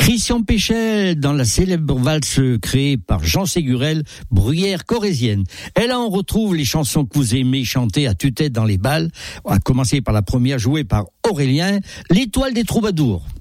Christian Péchel dans la célèbre valse créée par Jean Ségurel, Bruyère corrézienne. Et là, on retrouve les chansons que vous aimez chanter à tue-tête dans les bals, à commencer par la première jouée par Aurélien, L'Étoile des Troubadours.